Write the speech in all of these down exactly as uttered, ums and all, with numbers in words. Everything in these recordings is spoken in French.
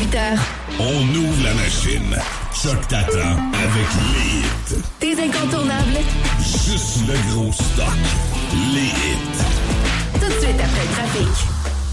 huit heures. On ouvre la machine. Choc t'attend avec les hits. Tes incontournables. Juste le gros stock. Les hits. Tout de suite après le trafic.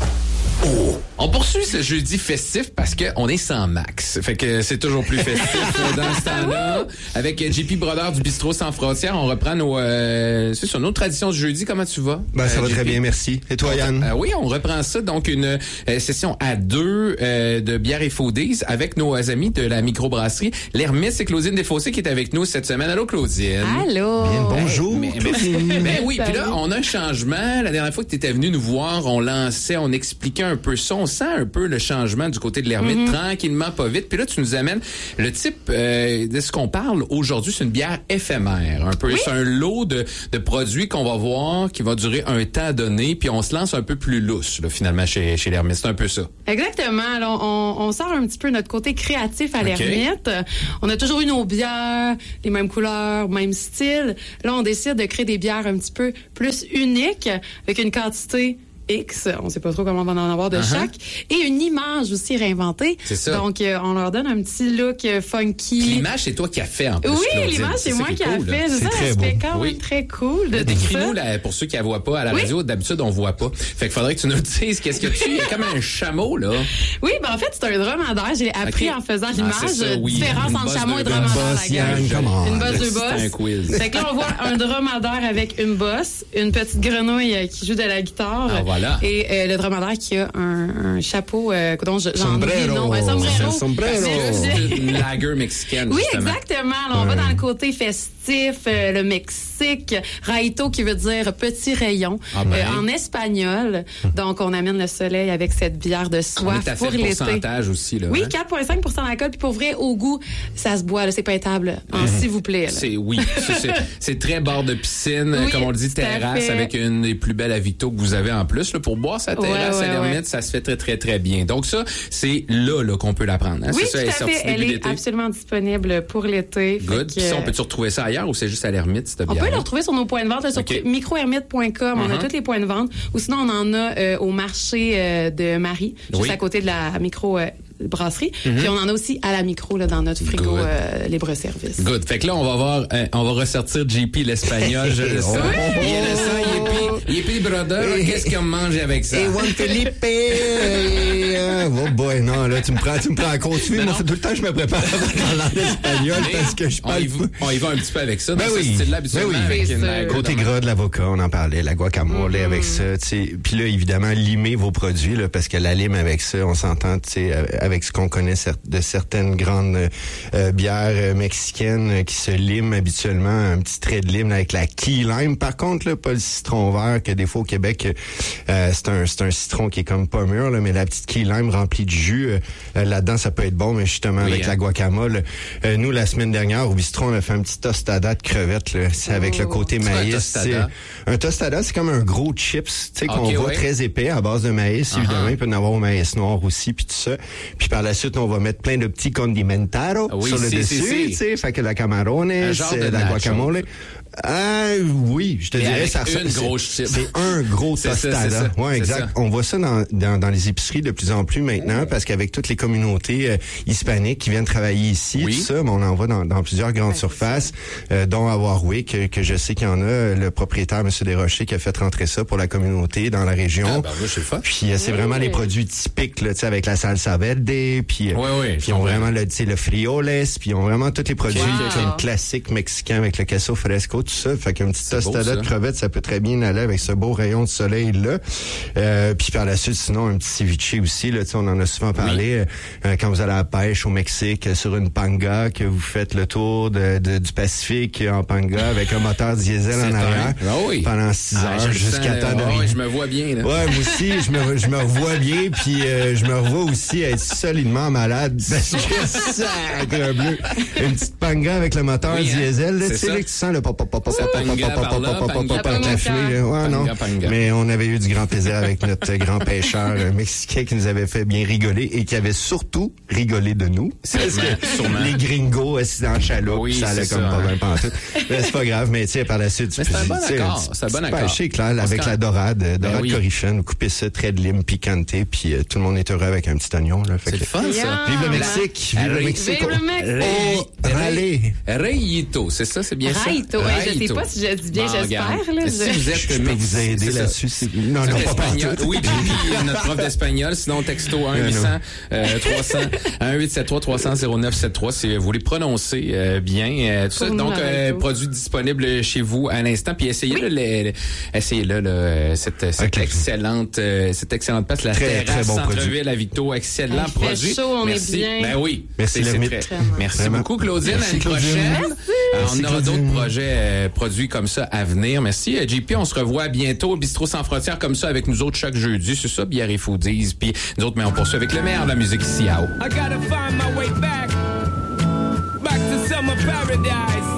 Oh. On poursuit ce jeudi festif parce qu'on est sans Max. Fait que c'est toujours plus festif dans ce temps-là. Avec J P Brodeur du Bistrot Sans Frontières, on reprend nos... Euh, c'est sur nos traditions du jeudi. Comment tu vas? Ben, ça euh, va J P? très bien, merci. Et toi, Yann? Euh, oui, on reprend ça. Donc, une euh, session à deux euh, de bière et foodies avec nos amis de la microbrasserie L'Hermite. C'est Claudine Desfossés qui est avec nous cette semaine. Allô, Claudine? Allô? Bien, bonjour. Mais, mais, mais oui, puis là, on a un changement. La dernière fois que tu étais venu nous voir, on lançait, on expliquait un peu ça. On sent un peu le changement du côté de l'Hermite, mm-hmm. tranquillement, pas vite. Puis là, tu nous amènes le type euh, de ce qu'on parle aujourd'hui, c'est une bière éphémère. Un peu, oui? C'est un lot de, de produits qu'on va voir, qui va durer un temps donné, puis on se lance un peu plus lousse, là, finalement, chez, chez l'Hermite. C'est un peu ça. Exactement. Alors, on, on sort un petit peu notre côté créatif à l'Hermite. Okay. On a toujours eu nos bières, les mêmes couleurs, même style. Là, on décide de créer des bières un petit peu plus uniques, avec une quantité X, on sait pas trop comment on va en avoir de uh-huh. chaque, et une image aussi réinventée. C'est ça. Donc, euh, on leur donne un petit look euh, funky. Puis l'image, c'est toi qui as fait en plus. Oui, Claudine. l'image, c'est, c'est moi qui, qui cool, a fait. C'est, c'est ça, ça fait quand même oui. très cool de Décris-nous, là, pour ceux qui la voient pas à la oui? radio, d'habitude, on voit pas. Fait qu'il faudrait que tu nous dises qu'est-ce que tu... Il y a comme un chameau, là. Oui, ben en fait, c'est un dromadaire. J'ai appris okay. en faisant l'image. Ah, ça, oui. Différence une entre chameau et dromadaire. Une bosse de boss. C'est un quiz. Fait que là, on voit un dromadaire avec une bosse, une petite grenouille qui joue de la guitare. Ah, voilà. Et euh, le dromadaire qui a un, un chapeau, euh, dont je, j'en oublie le nom. Un sombrero. Un sombrero. C'est une lager mexicaine, oui, justement. exactement. Alors, on va dans le côté festif, euh, le Mexique. Raito, qui veut dire petit rayon, ah ben. euh, en espagnol. Donc, on amène le soleil avec cette bière de soif on est à pour l'été. pourcentage aussi, là. Oui, hein? quatre virgule cinq pour cent d'alcool. Puis pour vrai, au goût, ça se boit, là, c'est peintable. Hein, mm-hmm. S'il vous plaît. Là. C'est, oui, c'est, c'est, c'est très bord de piscine, oui, comme on le dit, terrasse, avec une des plus belles avito que vous avez en plus. Là, pour boire sa terrasse ouais, ouais, à l'Hermite, ouais. ça se fait très, très, très bien. Donc ça, c'est là, là qu'on peut la prendre. Hein? Oui, c'est tout ça, à fait. Elle est d'été. absolument disponible pour l'été. Good. Puis ça, on peut-tu retrouver ça ailleurs ou c'est juste à l'Hermite, cette On bière? peut le retrouver sur nos points de vente, là, sur okay. micro hermite point com. Uh-huh. On a tous les points de vente. Ou sinon, on en a euh, au marché euh, de Marie, juste oui. à côté de la micro euh, brasserie. Mm-hmm. Puis on en a aussi à la micro là, dans notre frigo euh, libre-service. Good. Fait que là, on va voir, euh, on va ressortir J P l'espagnol. Je le sens. Oui. Il y a le sang, J P Brodeur. Qu'est-ce qu'on mange avec ça? Et Juan Felipe. Et, euh, oh boy, non, là, tu me prends, tu me prends à compte. Moi, tout le temps, je me prépare en langue espagnole parce que je on parle. Y va, on y va un petit peu avec ça. Ben dans oui. ce style-là, habituellement. Ben oui. Avec une, euh, côté gras de l'avocat, on en parlait, la guacamole mm-hmm. avec ça, tu sais. Puis là, évidemment, limer vos produits, là, parce que la lime avec ça, on s'entend, tu sais, avec ce qu'on connaît de certaines grandes euh, bières euh, mexicaines euh, qui se liment habituellement, un petit trait de lime là, avec la key lime. Par contre, là, pas le citron vert que des fois au Québec, euh, c'est un c'est un citron qui est comme pas mûr, là, mais la petite key lime remplie de jus, euh, là-dedans, ça peut être bon, mais justement, oui, avec hein. la guacamole. Euh, nous, la semaine dernière, au bistrot, on a fait un petit tostada de crevettes, là. C'est avec oh. le côté c'est maïs. Un tostada? Un tostada, c'est comme un gros chips, tu sais, qu'on okay, voit ouais. très épais à base de maïs. Uh-huh. Évidemment, il peut en avoir au maïs noir aussi, puis tout ça. Puis par la suite, on va mettre plein de petits condimentaro oui, sur le si, dessus, si, si. tu sais, fait que la camarones, la guacamole. Ah oui, je te mais dirais ça une grosse chip. C'est un gros c'est tostada. Ça, c'est ça. Ouais, c'est exact. Ça. On voit ça dans, dans dans les épiceries de plus en plus maintenant oh. parce qu'avec toutes les communautés euh, hispaniques qui viennent travailler ici, oui. tout ça, mais on en voit dans, dans plusieurs grandes ouais, surfaces, euh, dont à Warwick que, que je sais qu'il y en a, le propriétaire M. Desrochers qui a fait rentrer ça pour la communauté dans la région. Ah, ben, moi, je sais pas. Puis euh, c'est oui. vraiment les produits typiques là, tu sais, avec la salsa verde, puis euh, oui, oui, puis ils ont vraiment le tu sais le frioles, puis ils ont vraiment tous les produits wow. classiques mexicains avec le queso fresco, tout ça, fait qu'un petit tostada de crevettes, ça peut très bien aller avec ce beau rayon de soleil-là. Euh, puis par la suite, sinon, un petit ceviche aussi, là, tu sais, on en a souvent parlé. Oui. Euh, quand vous allez à la pêche au Mexique, euh, sur une panga, que vous faites le tour de, de, du Pacifique en panga avec un moteur diesel en arrière ah oui. pendant six ah, heures jusqu'à temps de... Oui, je me vois bien, là. Ouais, moi aussi, je me, je me revois bien, puis euh, je me revois aussi être solidement malade parce que sacre bleu. Une petite panga avec le moteur oui, diesel, là, tu sais, là, que tu sens le pop pop pop pop pop pop pop pop pop pop pop. Ouais, non. Mais on avait eu du grand plaisir avec notre grand pêcheur mexicain qui nous avait avait fait bien rigoler et qui avait surtout rigolé de nous. Parce que sûrement. les gringos assis dans le chaloupe, Oui, ça allait c'est comme ça, pas hein. bien pantoute. Mais c'est pas grave, mais tu sais, par la suite, Mais c'est un bon tu sais, accord, petit- c'est un bon petit accord. pêché, clair, On se avec quand- la dorade, euh, dorade oui. corichane, couper ça, trait de lime, piquanté, puis euh, tout le monde est heureux avec un petit oignon, là. Fait C'est que- le fun, ça. Yeah. Vive le Ah, Mexique! Vive le Rey- Mexique! Vive le Mexique! Oh, râlez! Rayito, c'est ça, c'est bien Raito, ça? ouais, je sais Rayito. pas si je dis bien, Bon, j'espère, regarde. là, Si je- vous êtes Je peux vous aider c'est ça. là-dessus. c'est- Non, Vous non, êtes pas espagnol. partout. Oui, puis puis notre prof d'espagnol. Sinon, texto un huit cents trois cents un huit sept trois trois cents zéro neuf sept trois si vous voulez prononcer euh, bien. Euh, tout ça. Pour nous, Donc, la euh, radio. produit disponible chez vous à l'instant. Puis essayez-le, le- le- essayez-le, là, euh, cette, cette Ok. excellente, euh, cette excellente place, la Très, terrasse très bon produit. Centre-Ville à Victo. Excellent Il fait produit. chaud, on est Merci. bien. Ben oui. Merci, C'est- c'est l'ermite. très- Vraiment. Merci Vraiment. beaucoup, Claudine. Merci, à une Claudine. prochaine. Merci. Alors, on Merci, aura Claudine. d'autres projets euh, produits comme ça à venir. Merci, euh, J P. On se revoit bientôt au Bistrot Sans Frontières comme ça avec nous autres chaque jeudi. C'est ça, bière et foodies. Puis nous autres, mais on poursuit avec le meilleur de la musique ici à haut. I gotta find my way back, back to summer paradise.